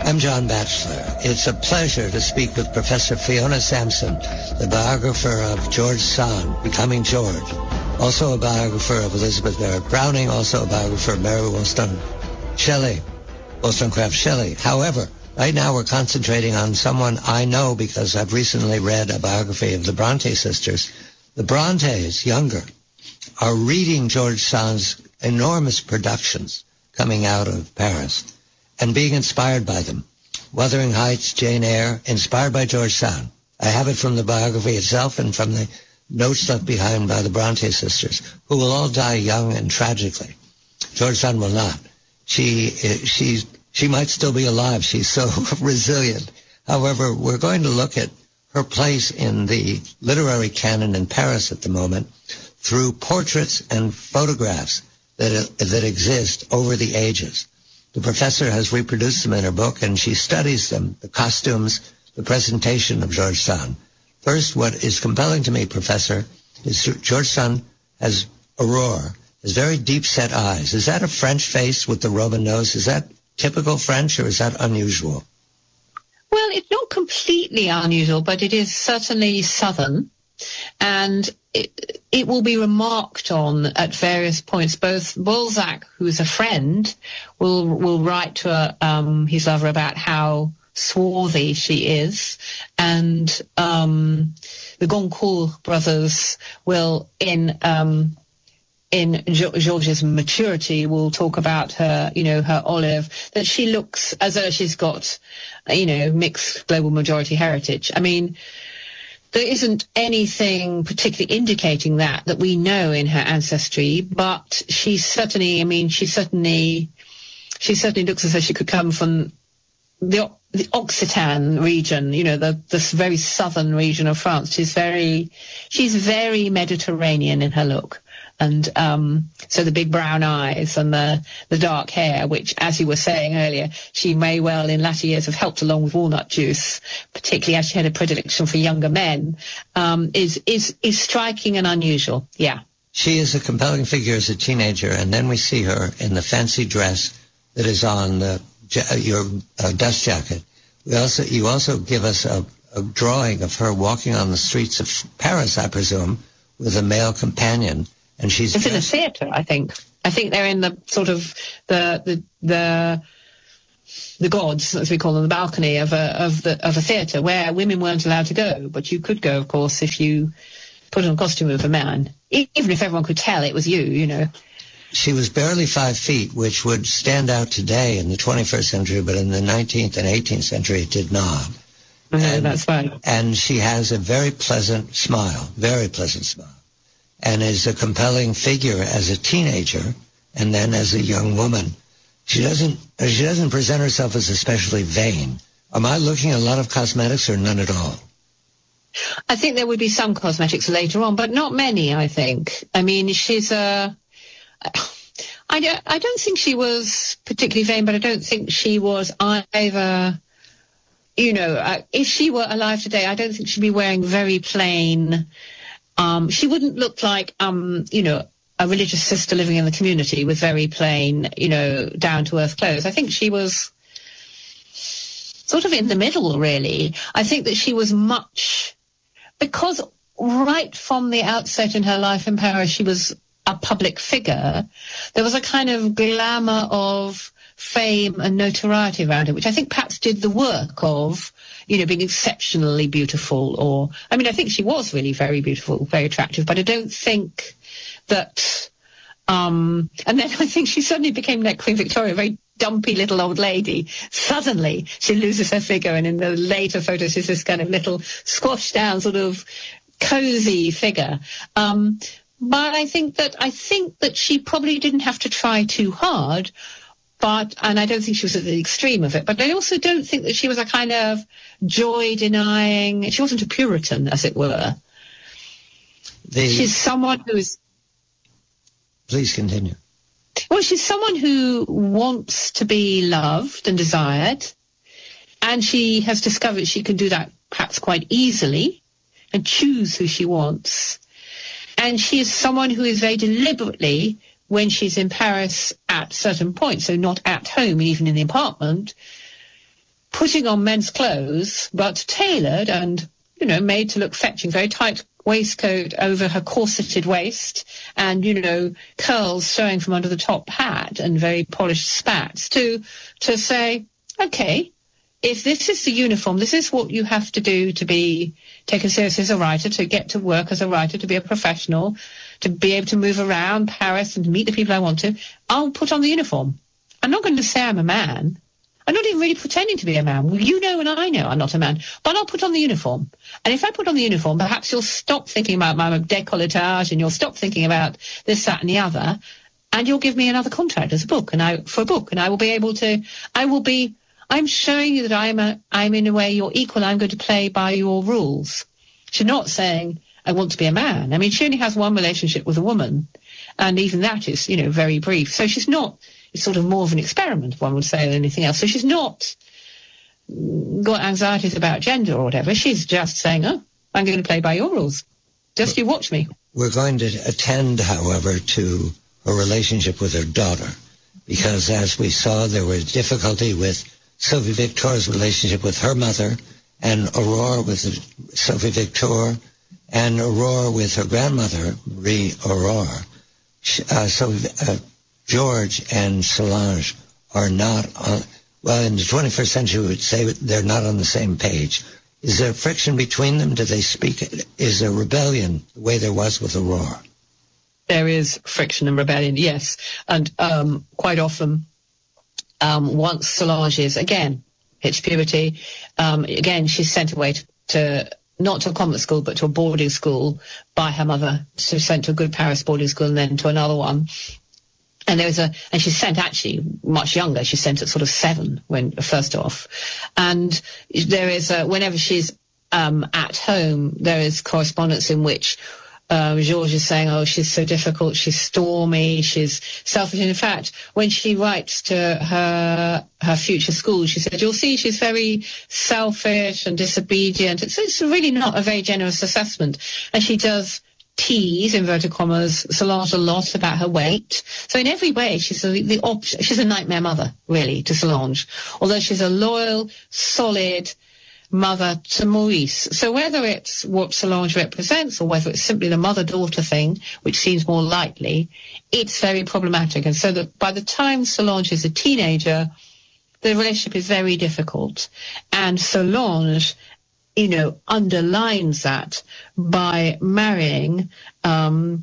I'm John Batchelor. It's a pleasure to speak with Professor Fiona Sampson, the biographer of George Sand, Becoming George, also a biographer of Elizabeth Barrett Browning, also a biographer of Mary Wollstonecraft Shelley. However, right now we're concentrating on someone I know because I've recently read a biography of the Bronte sisters. The Brontes, younger, are reading George Sand's enormous productions coming out of Paris and being inspired by them. Wuthering Heights, Jane Eyre, inspired by George Sand. I have it from the biography itself and from the notes left behind by the Bronte sisters, who will all die young and tragically. George Sand will not. She might still be alive. She's so resilient. However, we're going to look at her place in the literary canon in Paris at the moment through portraits and photographs that exist over the ages. The professor has reproduced them in her book, and she studies them, the costumes, the presentation of George Sand. First, what is compelling to me, Professor, is George Sand has Aurore, has very deep-set eyes. Is that a French face with the Roman nose? Is that typical French, or is that unusual? Well, it's not completely unusual, but it is certainly Southern. And it will be remarked on at various points. Both Balzac, who is a friend, will write to his lover about how swarthy she is, and the Goncourt brothers will, in George's maturity, will talk about her, her olive, that she looks as though she's got, mixed global majority heritage. I mean, there isn't anything particularly indicating that we know in her ancestry, but she certainly looks as though she could come from the Occitan region, this very southern region of France. She's very Mediterranean in her look. And so the big brown eyes and the dark hair, which, as you were saying earlier, she may well in latter years have helped along with walnut juice, particularly as she had a predilection for younger men, is striking and unusual. Yeah. She is a compelling figure as a teenager, and then we see her in the fancy dress that is on your dust jacket. You also give us a drawing of her walking on the streets of Paris, I presume, with a male companion. And it's in a theatre, I think. I think they're in the sort of the gods, as we call them, the balcony of a theatre where women weren't allowed to go, but you could go, of course, if you put on a costume of a man, even if everyone could tell it was you. She was barely 5 feet, which would stand out today in the 21st century, but in the 19th and 18th century it did not. That's right. And she has a very pleasant smile, and is a compelling figure as a teenager and then as a young woman. She doesn't present herself as especially vain. Am I looking at a lot of cosmetics or none at all? I think there would be some cosmetics later on, but not many, I think. I mean, I don't think she was particularly vain, but I don't think she was either. If she were alive today, I don't think she'd be wearing very plain. She wouldn't look like, a religious sister living in the community with very plain, down-to-earth clothes. I think she was sort of in the middle, really. I think that she was because right from the outset in her life in Paris, she was a public figure. There was a kind of glamour of fame and notoriety around her, which I think perhaps did the work of, being exceptionally beautiful. I think she was really very beautiful, very attractive, but I don't think that, and then I think she suddenly became like Queen Victoria, a very dumpy little old lady. Suddenly she loses her figure, and in the later photos she's this kind of little squashed down sort of cozy figure. But I think that she probably didn't have to try too hard, and I don't think she was at the extreme of it. But I also don't think that she was a kind of joy-denying. She wasn't a Puritan, as it were. She's someone who is. Please continue. Well, she's someone who wants to be loved and desired, and she has discovered she can do that perhaps quite easily and choose who she wants. And she is someone who is very deliberately, when she's in Paris at certain points, so not at home, even in the apartment, putting on men's clothes, but tailored and, made to look fetching, very tight waistcoat over her corseted waist and, curls showing from under the top hat and very polished spats to say, okay, if this is the uniform, this is what you have to do to be taken seriously as a writer, to get to work as a writer, to be a professional, to be able to move around Paris and to meet the people I want to, I'll put on the uniform. I'm not going to say I'm a man. I'm not even really pretending to be a man. Well, you know and I know I'm not a man, but I'll put on the uniform. And if I put on the uniform, perhaps you'll stop thinking about my décolletage and you'll stop thinking about this, that and the other, and you'll give me another contract as a book, and I will be able to, I'm showing you that I'm in a way your equal. I'm going to play by your rules. She's not saying I want to be a man. I mean, she only has one relationship with a woman, and even that is, very brief. So she's not, it's sort of more of an experiment, one would say, than anything else. So she's not got anxieties about gender or whatever. She's just saying, I'm going to play by your rules. Just you watch me. We're going to attend, however, to her relationship with her daughter, because as we saw, there was difficulty with Sophie Victor's relationship with her mother, and Aurore with Sophie Victor, and Aurore with her grandmother, Marie Aurore. George and Solange are not on, well, in the 21st century we would say they're not on the same page. Is there friction between them? Do they speak? Is there rebellion the way there was with Aurore? There is friction and rebellion, yes. And quite often, once Solange is, again, hits puberty, again, she's sent away to not to a convent school, but to a boarding school by her mother. She's sent to a good Paris boarding school and then to another one. And and she's sent actually much younger. She's sent at sort of 7 when first off. And there is, whenever she's at home, there is correspondence in which Georges is saying, oh, she's so difficult, she's stormy, she's selfish. And in fact, when she writes to her future school, she said, you'll see she's very selfish and disobedient. It's really not a very generous assessment. And she does tease, inverted commas, Solange a lot about her weight. So in every way, she's she's a nightmare mother, really, to Solange, although she's a loyal, solid mother to Maurice. So whether it's what Solange represents or whether it's simply the mother-daughter thing, which seems more likely, it's very problematic. And so that by the time Solange is a teenager, the relationship is very difficult. And Solange, underlines that by marrying a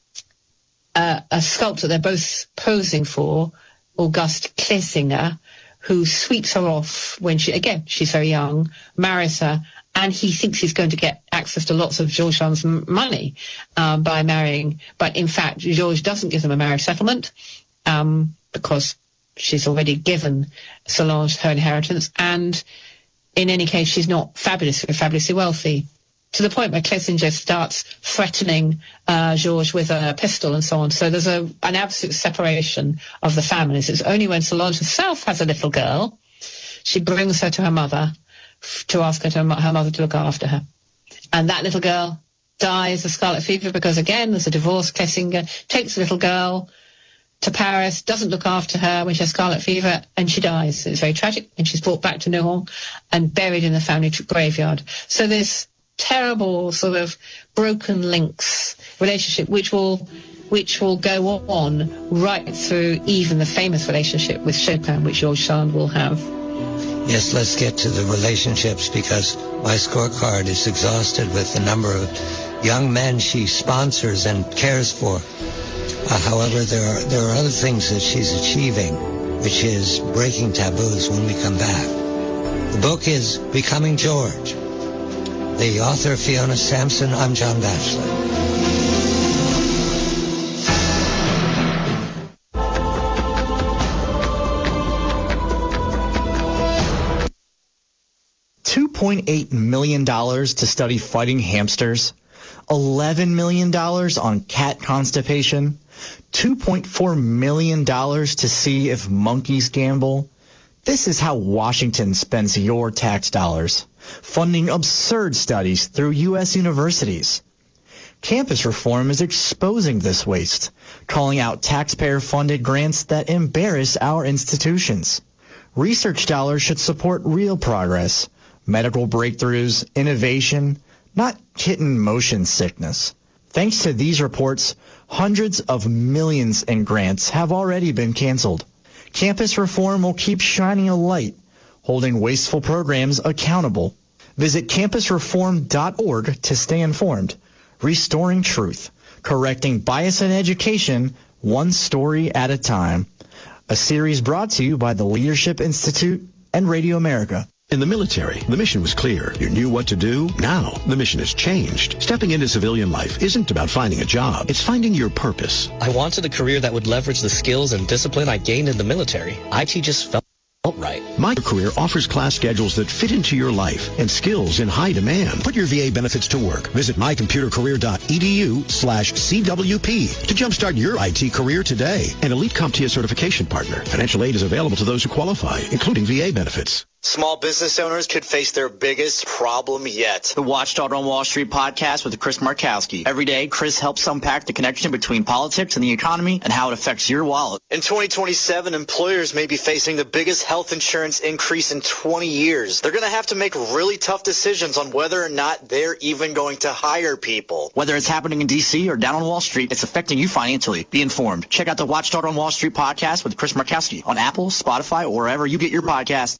sculptor they're both posing for, Auguste Clésinger, who sweeps her off when she's very young, marries her, and he thinks he's going to get access to lots of Georges Sand's money by marrying. But in fact, Georges doesn't give them a marriage settlement because she's already given Solange her inheritance, and in any case, she's not fabulously wealthy, to the point where Clésinger starts threatening Georges with a pistol and so on. So there's an absolute separation of the families. It's only when Solange herself has a little girl, she brings her to her mother to ask her mother to look after her. And that little girl dies of scarlet fever because, again, there's a divorce. Clésinger takes the little girl to Paris, doesn't look after her when she has scarlet fever, and she dies. It's very tragic, and she's brought back to Nohant and buried in the family graveyard. So this terrible sort of broken links relationship, which will go on right through even the famous relationship with Chopin, which Georges Sand will have. Yes, let's get to the relationships, because my scorecard is exhausted with the number of young men she sponsors and cares for. However, there are other things that she's achieving, which is breaking taboos when we come back. The book is Becoming George. The author, Fiona Sampson. I'm John Batchelor. $2.8 million to study fighting hamsters, $11 million on cat constipation, $2.4 million to see if monkeys gamble. This is how Washington spends your tax dollars, funding absurd studies through U.S. universities. Campus reform is exposing this waste, calling out taxpayer-funded grants that embarrass our institutions. Research dollars should support real progress, medical breakthroughs, innovation, not kitten motion sickness. Thanks to these reports, hundreds of millions in grants have already been canceled. Campus reform will keep shining a light, holding wasteful programs accountable. Visit campusreform.org to stay informed. Restoring truth, correcting bias in education, one story at a time. A series brought to you by the Leadership Institute and Radio America. In the military, the mission was clear. You knew what to do. Now, the mission has changed. Stepping into civilian life isn't about finding a job. It's finding your purpose. I wanted a career that would leverage the skills and discipline I gained in the military. IT just felt right. My Career offers class schedules that fit into your life and skills in high demand. Put your VA benefits to work. Visit mycomputercareer.edu/CWP to jumpstart your IT career today. An elite CompTIA certification partner. Financial aid is available to those who qualify, including VA benefits. Small business owners could face their biggest problem yet. The Watchdog on Wall Street podcast with Chris Markowski. Every day, Chris helps unpack the connection between politics and the economy and how it affects your wallet. In 2027, employers may be facing the biggest health insurance increase in 20 years. They're going to have to make really tough decisions on whether or not they're even going to hire people. Whether it's happening in D.C. or down on Wall Street, it's affecting you financially. Be informed. Check out the Watchdog on Wall Street podcast with Chris Markowski on Apple, Spotify, or wherever you get your podcasts.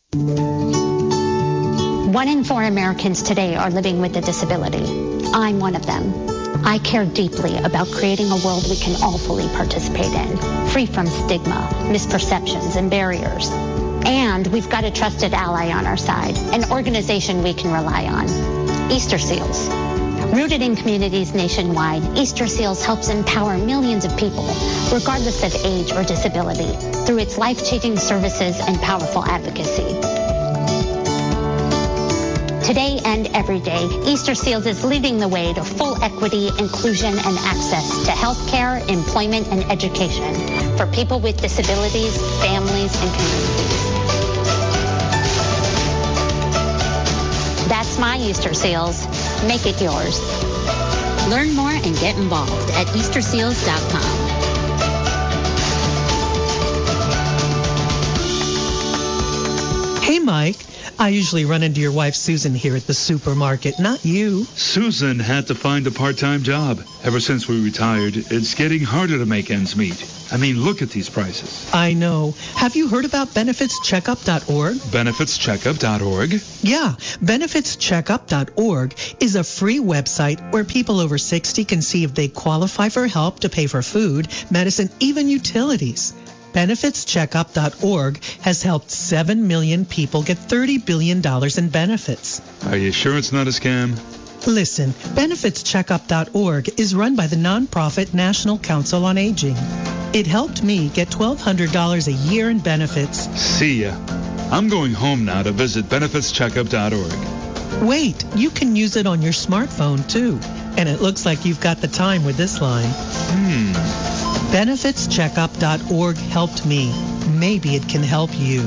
1 in 4 Americans today are living with a disability. I'm one of them. I care deeply about creating a world we can all fully participate in, free from stigma, misperceptions, and barriers. And we've got a trusted ally on our side, an organization we can rely on, Easter Seals. Rooted in communities nationwide, Easter Seals helps empower millions of people, regardless of age or disability, through its life-changing services and powerful advocacy. Today and every day, Easter Seals is leading the way to full equity, inclusion, and access to health care, employment, and education for people with disabilities, families, and communities. That's my Easter Seals. Make it yours. Learn more and get involved at EasterSeals.com. Hey, Mike. I usually run into your wife, Susan, here at the supermarket, not you. Susan had to find a part-time job. Ever since we retired, it's getting harder to make ends meet. I mean, look at these prices. I know. Have you heard about benefitscheckup.org? Benefitscheckup.org? Yeah, benefitscheckup.org is a free website where people over 60 can see if they qualify for help to pay for food, medicine, even utilities. Benefitscheckup.org has helped 7 million people get $30 billion in benefits. Are you sure it's not a scam? Listen, benefitscheckup.org is run by the nonprofit National Council on Aging. It helped me get $1,200 a year in benefits. See ya. I'm going home now to visit benefitscheckup.org. Wait, you can use it on your smartphone too. And it looks like you've got the time with this line. Benefitscheckup.org helped me. Maybe it can help you.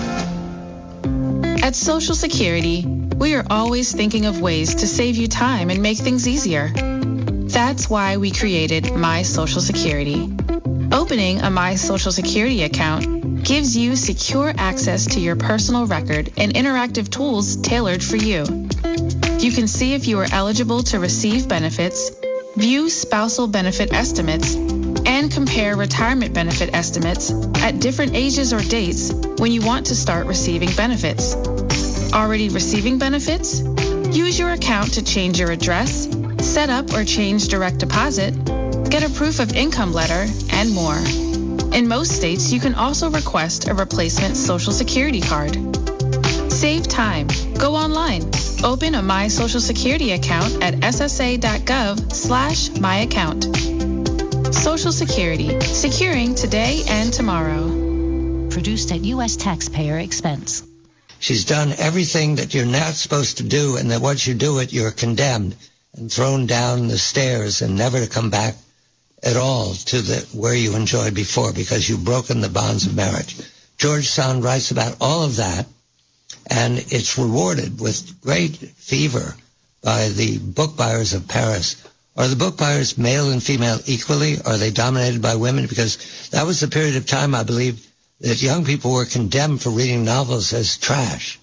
At Social Security, we are always thinking of ways to save you time and make things easier. That's why we created My Social Security. Opening a My Social Security account gives you secure access to your personal record and interactive tools tailored for you. You can see if you are eligible to receive benefits, view spousal benefit estimates, and compare retirement benefit estimates at different ages or dates when you want to start receiving benefits. Already receiving benefits? Use your account to change your address, set up or change direct deposit, get a proof of income letter, and more. In most states, you can also request a replacement Social Security card. Save time. Go online. Open a My Social Security account at ssa.gov/myaccount. Social Security, securing today and tomorrow. Produced at U.S. taxpayer expense. She's done everything that you're not supposed to do, and that once you do it, you're condemned and thrown down the stairs and never to come back at all to where you enjoyed before because you've broken the bonds of marriage. George Sand writes about all of that, and it's rewarded with great fever by the book buyers of Paris. Are the book buyers male and female equally? Are they dominated by women? Because that was the period of time, I believe, that young people were condemned for reading novels as trash.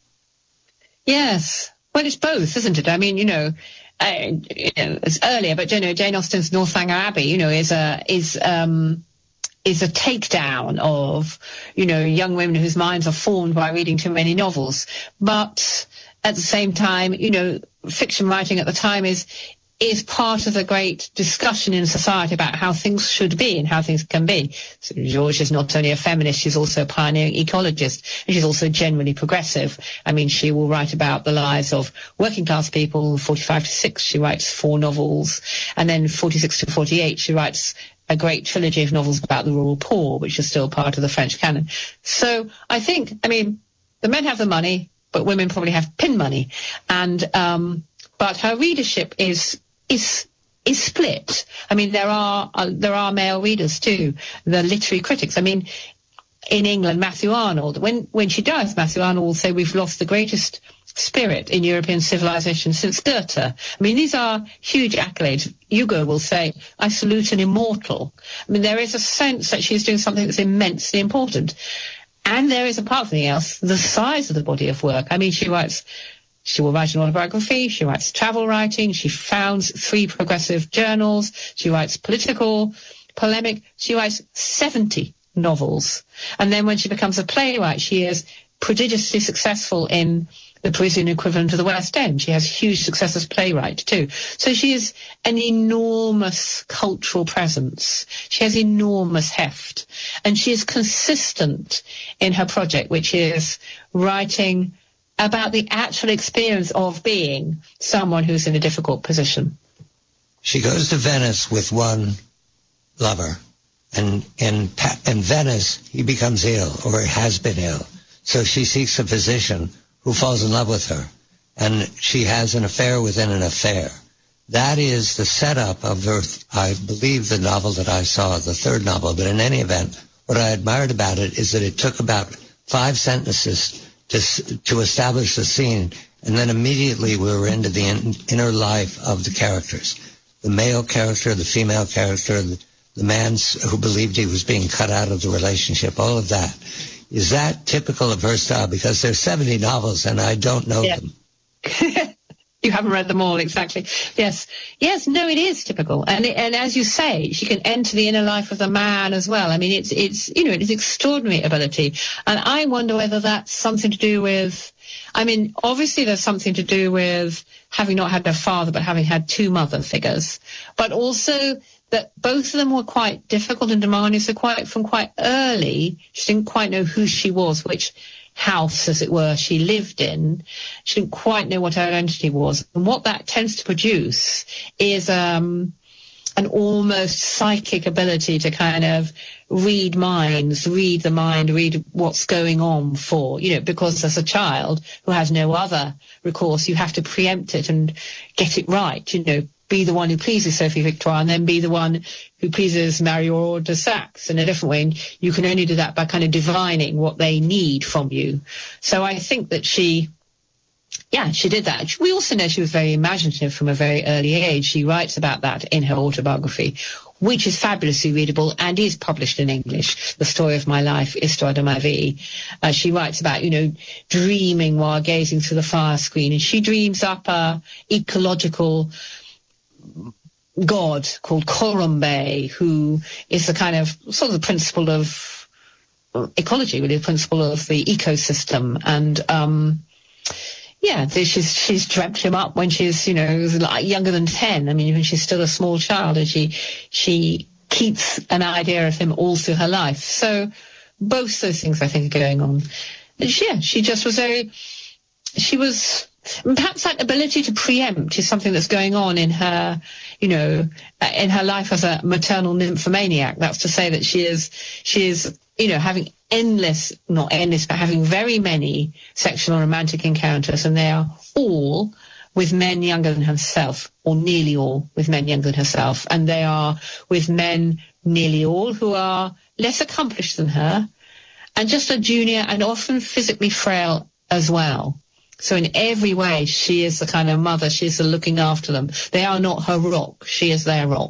Yes. Well, it's both, isn't it? I mean, it's earlier, but Jane Austen's Northanger Abbey, is a takedown of, young women whose minds are formed by reading too many novels. But at the same time, fiction writing at the time is part of the great discussion in society about how things should be and how things can be. So George is not only a feminist, she's also a pioneering ecologist, and she's also generally progressive. I mean, she will write about the lives of working class people. 45 to 6, she writes 4 novels, and then 46 to 48, she writes a great trilogy of novels about the rural poor, which is still part of the French canon. So I think, the men have the money, but women probably have pin money, and but her readership is split. I mean, there are male readers too, the literary critics. I mean, in England, Matthew Arnold, when she dies, Matthew Arnold will say we've lost the greatest spirit in European civilization since Goethe. I mean, these are huge accolades. Hugo will say, I salute an immortal. I mean, there is a sense that she's doing something that's immensely important. And there is, apart from anything else, the size of the body of work. I mean, she will write an autobiography, she writes travel writing, she founds 3 progressive journals, she writes political, polemic, she writes 70 novels. And then when she becomes a playwright, she is prodigiously successful in the Parisian equivalent of the West End. She has huge success as playwright too. So she is an enormous cultural presence. She has enormous heft. And she is consistent in her project, which is writing about the actual experience of being someone who's in a difficult position. She goes to Venice with one lover, and in Venice he becomes ill, or has been ill. So she seeks a physician who falls in love with her, and she has an affair within an affair. That is the setup of her, I believe, the novel that I saw, the 3rd novel. But in any event, what I admired about it is that it took about 5 sentences to establish the scene, and then immediately we were into the inner life of the characters. The male character, the female character, the man who believed he was being cut out of the relationship, all of that. Is that typical of her style? Because there's 70 novels and I don't know them. You haven't read them all, exactly. Yes, no, it is typical. And as you say, she can enter the inner life of the man as well. I mean, it's it is extraordinary ability. And I wonder whether that's something to do with, obviously there's something to do with having not had a father, but having had 2 mother figures. But also that both of them were quite difficult and demanding. So from quite early, she didn't quite know who she was, which house, as it were, she lived in. She didn't quite know what her identity was. And what that tends to produce is an almost psychic ability to kind of read minds, read the mind, read what's going on because as a child who has no other recourse, you have to preempt it and get it right, be the one who pleases Sophie Victoire and then be the one who pleases Marie-Aurore de Saxe in a different way. And you can only do that by kind of divining what they need from you. So I think that she did that. We also know she was very imaginative from a very early age. She writes about that in her autobiography, which is fabulously readable and is published in English. The Story of My Life, Histoire de ma vie. She writes about, dreaming while gazing through the fire screen. And she dreams up a ecological god called Corumbe, who is the kind of sort of the principle of ecology, really, the principle of the ecosystem. And she's dreamt him up when she's younger than 10. When she's still a small child, and she keeps an idea of him all through her life. So both those things I think are going on. And she just was perhaps that ability to preempt is something that's going on in her, in her life as a maternal nymphomaniac. That's to say that she is, having having very many sexual and romantic encounters, and they are all with men younger than herself, or nearly all with men younger than herself. And they are with men nearly all who are less accomplished than her, and just a junior and often physically frail as well. So in every way, she is the kind of mother, she is the looking after them. They are not her rock, she is their rock.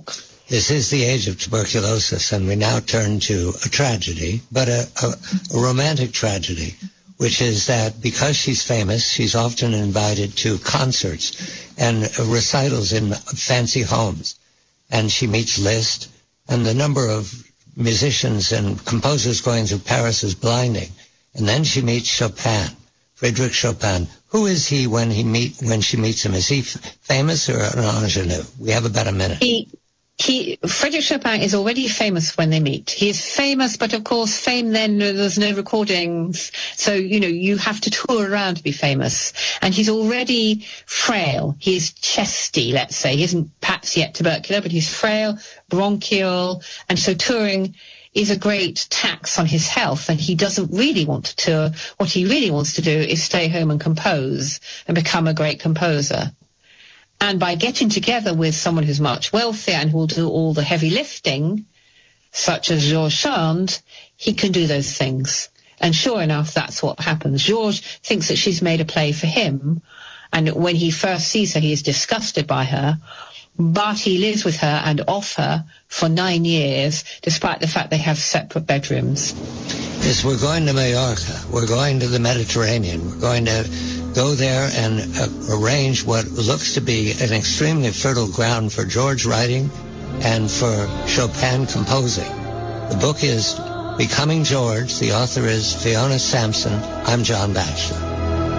This is the age of tuberculosis, and we now turn to a tragedy, but a romantic tragedy, which is that because she's famous, she's often invited to concerts and recitals in fancy homes. And she meets Liszt, and the number of musicians and composers going through Paris is blinding. And then she meets Chopin, Frédéric Chopin. Who is he when she meets him? Is he famous or an ingenue? We have about a minute. Frédéric Chopin is already famous when they meet. He is famous, but of course, fame then, there's no recordings. So, you have to tour around to be famous. And he's already frail. He's chesty, let's say. He isn't perhaps yet tubercular, but he's frail, bronchial. And so touring is a great tax on his health, and he doesn't really want to tour. What he really wants to do is stay home and compose and become a great composer. And by getting together with someone who's much wealthier and who will do all the heavy lifting, such as Georges Sand, he can do those things. And sure enough, that's what happens. Georges thinks that she's made a play for him, and when he first sees her, he is disgusted by her, but he lives with her and off her for 9 years, despite the fact they have separate bedrooms. Yes, we're going to Mallorca. We're going to the Mediterranean. We're going to go there and arrange what looks to be an extremely fertile ground for George writing and for Chopin composing. The book is Becoming George. The author is Fiona Sampson. I'm John Batchelor.